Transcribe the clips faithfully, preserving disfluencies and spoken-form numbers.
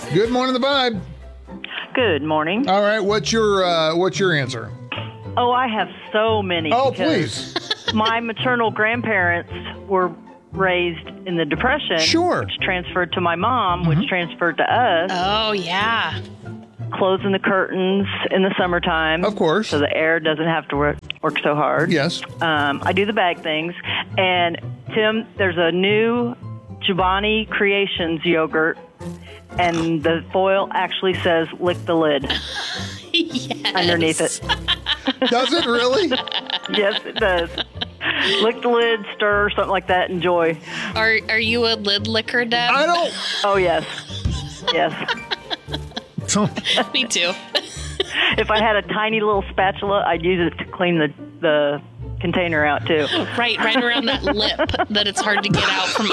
Good morning, the Vibe. Good morning. All right, what's your uh, what's your answer? Oh, I have so many. Oh, because please. My maternal grandparents were raised in the Depression. Sure. Which transferred to my mom, which transferred to us. Oh, yeah. Closing the curtains in the summertime. Of course. So the air doesn't have to work, work so hard. Yes. Um, I do the bag things. And, Tim, there's a new Chobani Creations yogurt, and the foil actually says lick the lid Yes. underneath it. Does it really? Yes, it does. Lick the lid, stir, something like that. Enjoy. Are Are you a lid licker, Deb? I don't. Oh, yes. Yes. So, Me too. If I had a tiny little spatula, I'd use it to clean the, the container out, too. Right, right around that lip that it's hard to get out from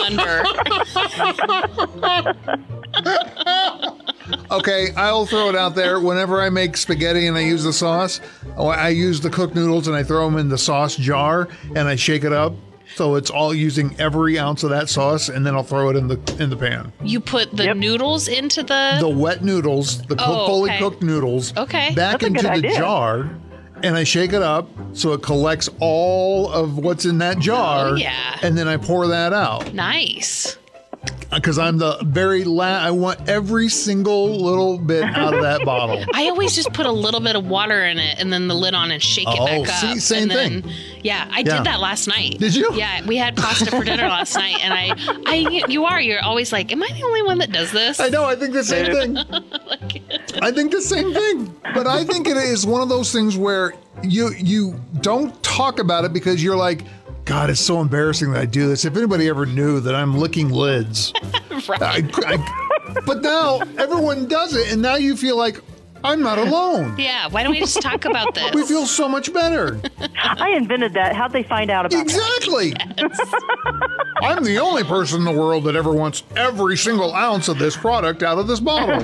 under. okay, I'll throw it out there. Whenever I make spaghetti and I use the sauce, oh, I use the cooked noodles and I throw them in the sauce jar and I shake it up. So it's all using every ounce of that sauce, and then I'll throw it in the in the pan. You put the Yep. noodles into the... The wet noodles, the cook, Oh, fully okay. cooked noodles, Okay. back That's a into good the idea. jar, and I shake it up so it collects all of what's in that jar. Oh, yeah. And then I pour that out Nice. because I'm the very last. I want every single little bit out of that bottle. I always just put a little bit of water in it and then the lid on and shake it Oh, back see, up. same and then, thing. Yeah, I Yeah. did that last night. Did you? Yeah, we had pasta for dinner last night, and I, I, you are, you're always like, am I the only one that does this? I know. I think the same thing. Like, I think the same thing. But I think it is one of those things where you you don't talk about it because you're like, God, it's so embarrassing that I do this. If anybody ever knew that I'm licking lids, right. I, I, but now everyone does it, and now you feel like I'm not alone. Yeah, why don't we just talk about this? We feel so much better. I invented that. How'd they find out about Exactly. I'm the only person in the world that ever wants every single ounce of this product out of this bottle.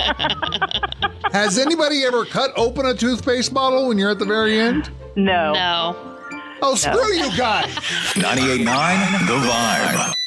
Has anybody ever cut open a toothpaste bottle when you're at the very end? that? No. No. Oh, screw you guys. ninety-eight point nine The Vibe.